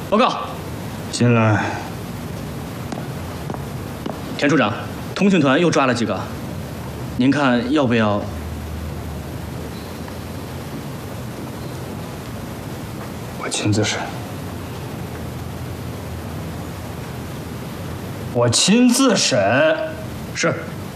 报告， 进来。 田处长，通讯团又抓了几个，您看要不要？ 我亲自审。我亲自审。 是。